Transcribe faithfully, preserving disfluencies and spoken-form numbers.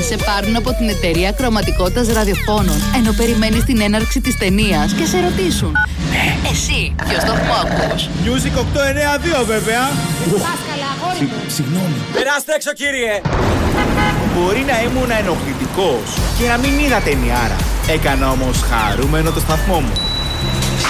σε πάρουν από την εταιρεία κρωματικότητας ραδιοφώνων, ενώ περιμένεις την έναρξη της ταινίας και σε ρωτήσουν: Ε, εσύ, ποιο σταθμό ακούς? Music οκτώ εννιά δύο βέβαια. Πάσκαλα, αγόρι μου. Συγγνώμη. Περάστε έξω, κύριε. Μπορεί να ήμουν ενοχλητικός και να μην είδα ταινιάρα. Έκανα όμως χαρούμενο το σταθμό μου.